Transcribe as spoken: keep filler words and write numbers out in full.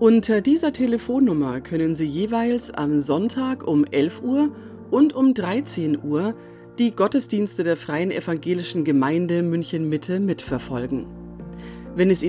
Unter dieser Telefonnummer können Sie jeweils am Sonntag um elf Uhr und um dreizehn Uhr die Gottesdienste der Freien Evangelischen Gemeinde München-Mitte mitverfolgen. Wenn es